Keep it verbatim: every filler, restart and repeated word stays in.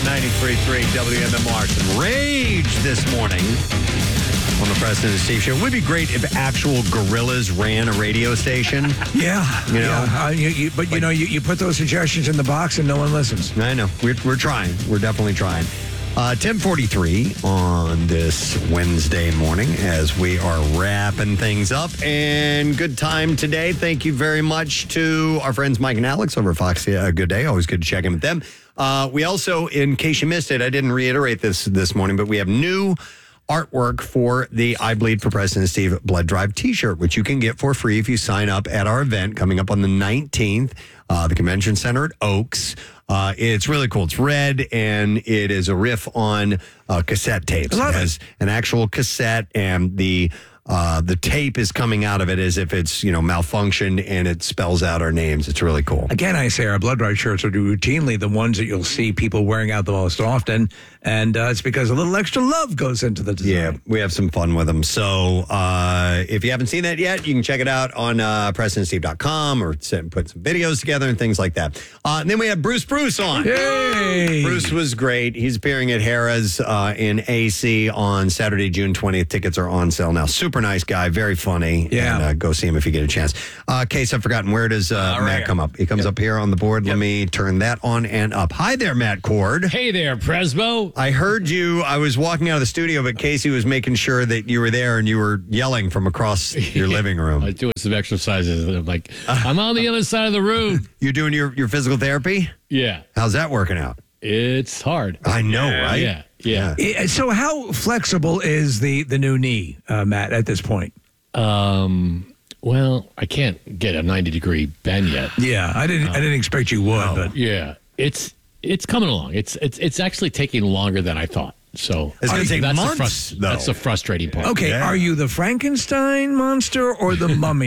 ninety-three point three W M M R. Some rage this morning on the Preston and Steve Show. It would be great if actual gorillas ran a radio station. Yeah. You know? Yeah. Uh, you, you, but, you Like- know, you, you put those suggestions in the box and no one listens. I know. We're, we're trying. We're definitely trying. Uh, ten forty-three on this Wednesday morning as we are wrapping things up. And good time today. Thank you very much to our friends Mike and Alex over at Fox. Yeah, good day. Always good to check in with them. Uh, we also, in case you missed it, I didn't reiterate this this morning, but we have new artwork for the I Bleed for President Steve Blood Drive t-shirt, which you can get for free if you sign up at our event coming up on the nineteenth, uh, the Convention Center at Oaks. Uh, it's really cool. It's red, and it is a riff on uh, cassette tapes. I love it has an actual cassette, and the uh, the tape is coming out of it as if it's, you know, malfunctioned, and it spells out our names. It's really cool. Again, I say our blood drive shirts are routinely the ones that you'll see people wearing out the most often. And uh, it's because a little extra love goes into the design. Yeah, we have some fun with them. So uh, if you haven't seen that yet, you can check it out on uh, Preston Steve dot com or sit, put some videos together and things like that. Uh, and then we have Bruce Bruce on. Yay! Bruce was great. He's appearing at Harrah's uh, in A C on Saturday, June twentieth. Tickets are on sale now. Super nice guy, very funny. Yeah. And, uh, go see him if you get a chance. Uh, Case, I've forgotten. Where does uh, Uh, right Matt here. come up? He comes Yep. up here on the board. Let Yep. me turn that on and up. Hi there, Matt Cord. Hey there, Presbo. I heard you. I was walking out of the studio, but Casey was making sure that you were there and you were yelling from across your living I room. was doing some exercises. And I'm like, I'm on the other side of the room. You're doing your, your physical therapy? Yeah, How's that working out? it's hard. I know, right? Yeah, yeah. Eh, So how flexible is the, the new knee, uh, Matt, at this point? Um. Well, I can't get a ninety degree bend yet. Yeah, I didn't I didn't expect you would, but Yeah, it's it's coming along. It's it's it's actually taking longer than I thought. So It's gonna I- take that's the months, frus- though. That's the frustrating part. okay, Yeah. are you the Frankenstein monster or the mummy